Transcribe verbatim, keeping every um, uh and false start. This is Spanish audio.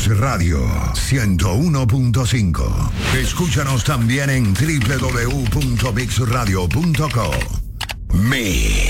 Radio ciento uno punto cinco. Escúchanos también en doble u doble u doble u punto mix radio punto com. Mix.